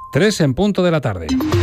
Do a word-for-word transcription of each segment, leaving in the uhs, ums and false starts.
tres en punto de la tarde.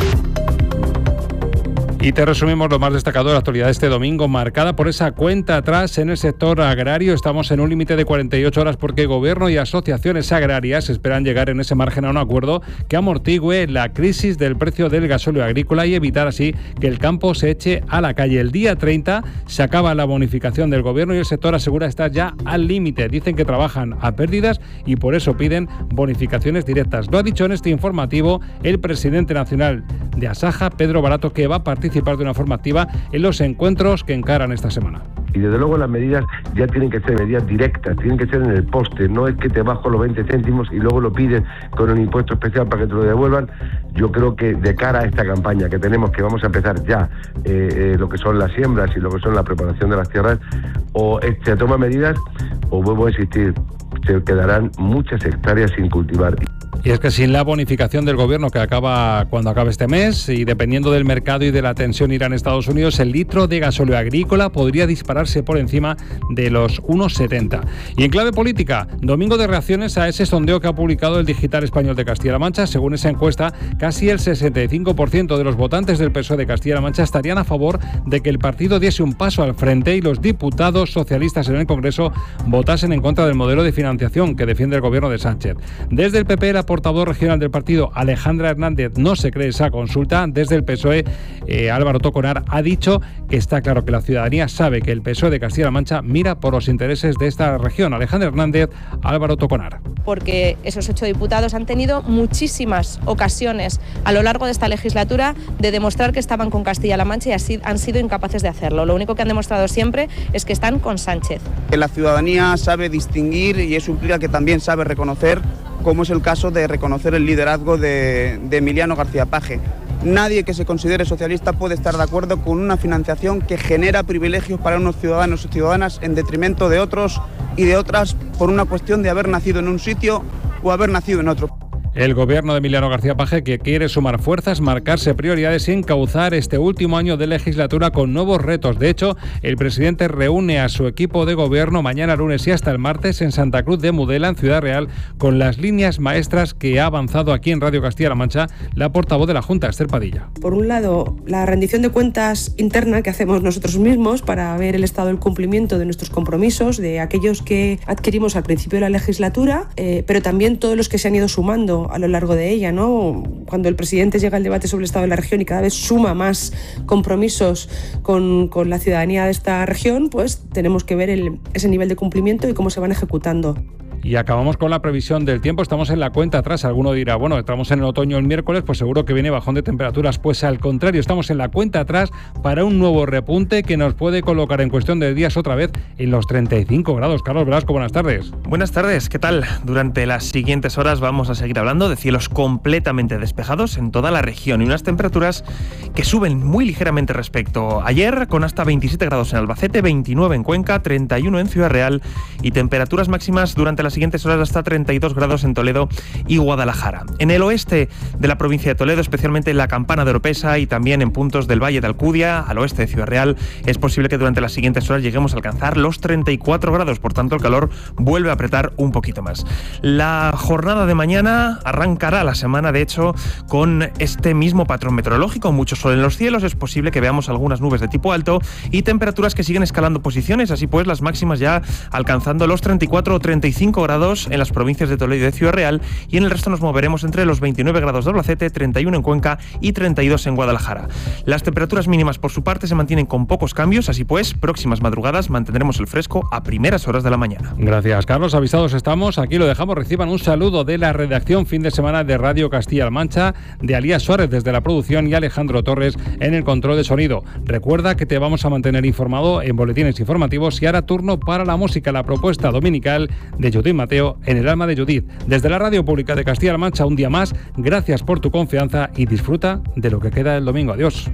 Y te resumimos lo más destacado de la actualidad de este domingo, marcada por esa cuenta atrás en el sector agrario. Estamos en un límite de cuarenta y ocho horas porque Gobierno y asociaciones agrarias esperan llegar en ese margen a un acuerdo que amortigüe la crisis del precio del gasóleo agrícola y evitar así que el campo se eche a la calle. El día treinta se acaba la bonificación del Gobierno y el sector asegura estar ya al límite. Dicen que trabajan a pérdidas y por eso piden bonificaciones directas. Lo ha dicho en este informativo el presidente nacional de Asaja, Pedro Barato, que va a participar de una forma activa en los encuentros que encaran esta semana. Y desde luego las medidas ya tienen que ser medidas directas, tienen que ser en el poste, no es que te bajo los veinte céntimos y luego lo pides con un impuesto especial para que te lo devuelvan. Yo creo que de cara a esta campaña que tenemos, que vamos a empezar ya, eh, eh, lo que son las siembras y lo que son la preparación de las tierras, o eh, se toman medidas o vuelvo a insistir, se quedarán muchas hectáreas sin cultivar. Y es que sin la bonificación del Gobierno que acaba cuando acabe este mes y dependiendo del mercado y de la tensión Irán-Estados Unidos, el litro de gasóleo agrícola podría dispararse por encima de los uno setenta. Y en clave política, domingo de reacciones a ese sondeo que ha publicado el Digital Español de Castilla-La Mancha. Según esa encuesta, casi el sesenta y cinco por ciento de los votantes del P S O E de Castilla-La Mancha estarían a favor de que el partido diese un paso al frente y los diputados socialistas en el Congreso votasen en contra del modelo de financiación que defiende el Gobierno de Sánchez. Desde el P P, la portavoz regional del partido, Alejandra Hernández, no se cree esa consulta. Desde el P S O E, eh, Álvaro Toconar ha dicho que está claro que la ciudadanía sabe que el P S O E de Castilla-La Mancha mira por los intereses de esta región. Alejandra Hernández, Álvaro Toconar. Porque esos ocho diputados han tenido muchísimas ocasiones a lo largo de esta legislatura de demostrar que estaban con Castilla-La Mancha y así han sido incapaces de hacerlo. Lo único que han demostrado siempre es que están con Sánchez. La ciudadanía sabe distinguir y eso implica que también sabe reconocer, como es el caso de reconocer el liderazgo de, de Emiliano García Paje. Nadie que se considere socialista puede estar de acuerdo con una financiación que genera privilegios para unos ciudadanos y ciudadanas en detrimento de otros y de otras por una cuestión de haber nacido en un sitio o haber nacido en otro. El Gobierno de Emiliano García Paje, que quiere sumar fuerzas, marcarse prioridades y encauzar este último año de legislatura con nuevos retos. De hecho, el presidente reúne a su equipo de gobierno mañana lunes y hasta el martes en Santa Cruz de Mudela, en Ciudad Real, con las líneas maestras que ha avanzado aquí en Radio Castilla-La Mancha la portavoz de la Junta, Esther Padilla. Por un lado, la rendición de cuentas interna que hacemos nosotros mismos para ver el estado del cumplimiento de nuestros compromisos, de aquellos que adquirimos al principio de la legislatura, eh, pero también todos los que se han ido sumando a lo largo de ella, ¿no? Cuando el presidente llega al debate sobre el estado de la región y cada vez suma más compromisos con, con la ciudadanía de esta región, pues tenemos que ver el, ese nivel de cumplimiento y cómo se van ejecutando. Y acabamos con la previsión del tiempo. Estamos en la cuenta atrás. Alguno dirá, bueno, estamos en el otoño el miércoles, pues seguro que viene bajón de temperaturas. Pues al contrario, estamos en la cuenta atrás para un nuevo repunte que nos puede colocar en cuestión de días otra vez en los treinta y cinco grados. Carlos Velasco, buenas tardes. Buenas tardes, ¿qué tal? Durante las siguientes horas vamos a seguir hablando de cielos completamente despejados en toda la región y unas temperaturas que suben muy ligeramente respecto a ayer, con hasta veintisiete grados en Albacete, veintinueve en Cuenca, treinta y uno en Ciudad Real y temperaturas máximas durante las siguientes horas hasta treinta y dos grados en Toledo y Guadalajara. En el oeste de la provincia de Toledo, especialmente en la Campana de Oropesa y también en puntos del Valle de Alcudia, al oeste de Ciudad Real, es posible que durante las siguientes horas lleguemos a alcanzar los treinta y cuatro grados, por tanto el calor vuelve a apretar un poquito más. La jornada de mañana arrancará la semana, de hecho, con este mismo patrón meteorológico, mucho sol en los cielos, es posible que veamos algunas nubes de tipo alto y temperaturas que siguen escalando posiciones, así pues las máximas ya alcanzando los treinta y cuatro o treinta y cinco grados en las provincias de Toledo y de Ciudad Real, y en el resto nos moveremos entre los veintinueve grados de Albacete, treinta y uno en Cuenca y treinta y dos en Guadalajara. Las temperaturas mínimas por su parte se mantienen con pocos cambios, así pues próximas madrugadas mantendremos el fresco a primeras horas de la mañana. Gracias, Carlos, avisados estamos, aquí lo dejamos. Reciban un saludo de la redacción fin de semana de Radio Castilla-La Mancha, de Alías Suárez desde la producción y Alejandro Torres en el control de sonido. Recuerda que te vamos a mantener informado en boletines informativos y ahora turno para la música, la propuesta dominical de Judith Mateo en El alma de Judith. Desde la Radio Pública de Castilla-La Mancha, un día más, gracias por tu confianza y disfruta de lo que queda del domingo. Adiós.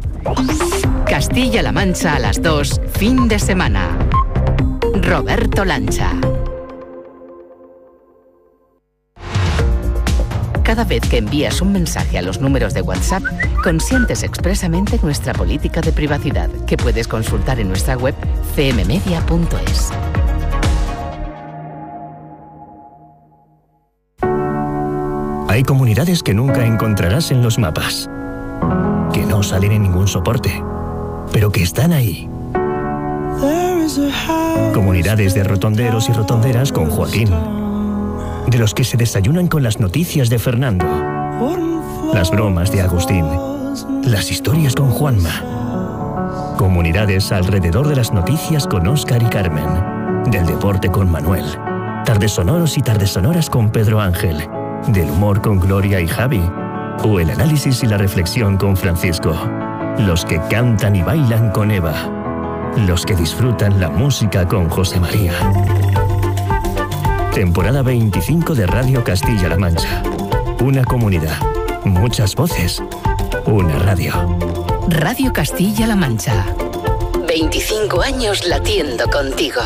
Castilla-La Mancha a las dos, fin de semana. Roberto Lancha. Cada vez que envías un mensaje a los números de WhatsApp, consientes expresamente nuestra política de privacidad, que puedes consultar en nuestra web c m media punto es. Hay comunidades que nunca encontrarás en los mapas, que no salen en ningún soporte, pero que están ahí. Comunidades de rotonderos y rotonderas con Joaquín, de los que se desayunan con las noticias de Fernando, las bromas de Agustín, las historias con Juanma. Comunidades alrededor de las noticias con Óscar y Carmen, del deporte con Manuel, tardes sonoros y tardes sonoras con Pedro Ángel, del humor con Gloria y Javi, o el análisis y la reflexión con Francisco. Los que cantan y bailan con Eva, los que disfrutan la música con José María. Temporada veinticinco de Radio Castilla-La Mancha. Una comunidad, muchas voces, una radio. Radio Castilla-La Mancha. veinticinco años latiendo contigo.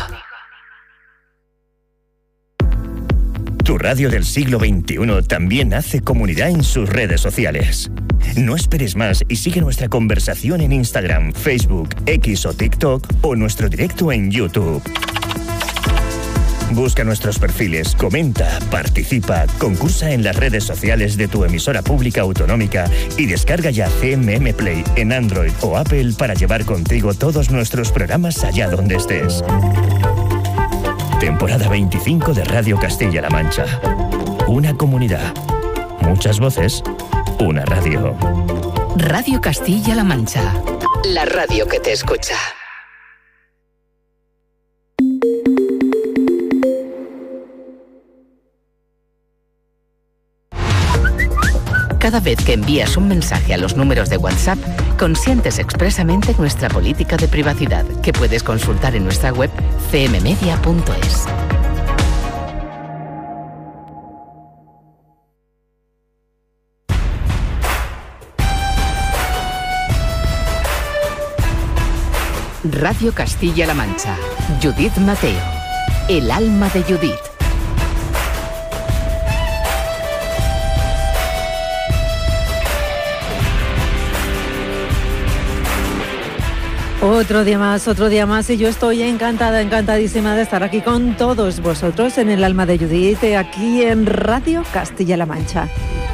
Tu radio del siglo veintiuno también hace comunidad en sus redes sociales. No esperes más y sigue nuestra conversación en Instagram, Facebook, X o TikTok o nuestro directo en YouTube. Busca nuestros perfiles, comenta, participa, concursa en las redes sociales de tu emisora pública autonómica y descarga ya C M M Play en Android o Apple para llevar contigo todos nuestros programas allá donde estés. Temporada veinticinco de Radio Castilla-La Mancha. Una comunidad, muchas voces, una radio. Radio Castilla-La Mancha. La radio que te escucha. Cada vez que envías un mensaje a los números de WhatsApp, consientes expresamente nuestra política de privacidad, que puedes consultar en nuestra web c m media punto es. Radio Castilla-La Mancha. Judith Mateo. El alma de Judith. Otro día más, otro día más y yo estoy encantada, encantadísima de estar aquí con todos vosotros en el alma de Judith, aquí en Radio Castilla-La Mancha.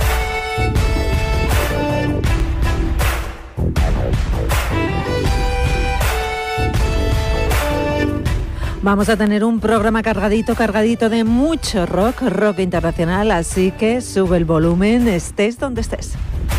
Vamos a tener un programa cargadito, cargadito de mucho rock, rock internacional, así que sube el volumen, estés donde estés.